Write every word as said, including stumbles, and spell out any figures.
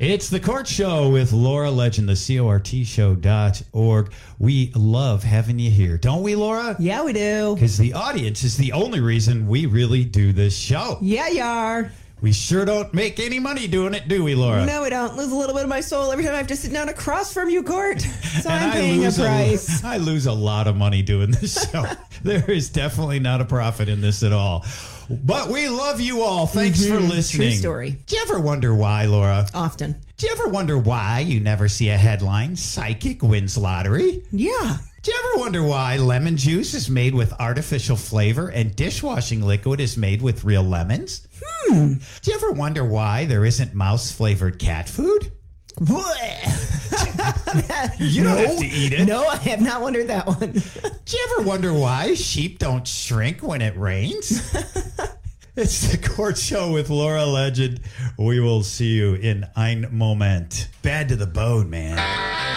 It's the Court Show with Laura Legend, the C O R T show dot org. We love having you here, don't we, Laura? Yeah, we do. Because the audience is the only reason we really do this show. Yeah, you are. We sure don't make any money doing it, do we, Laura? No, we don't. Lose a little bit of my soul every time I have to sit down across from you, Court. So And I'm I paying a lose price. I lose a lot of money doing this show. There is definitely not a profit in this at all. But we love you all. Thanks Mm-hmm. for listening. True story. Do you ever wonder why, Laura? Often. Do you ever wonder why you never see a headline, Psychic wins lottery? Yeah. Do you ever wonder why lemon juice is made with artificial flavor and dishwashing liquid is made with real lemons? Hmm. Do you ever wonder why there isn't mouse-flavored cat food? You don't have to eat it. No, I have not wondered that one. Do you ever wonder why sheep don't shrink when it rains? It's the Court Show with Laura Legend. We will see you in ein Moment. Bad to the bone, man.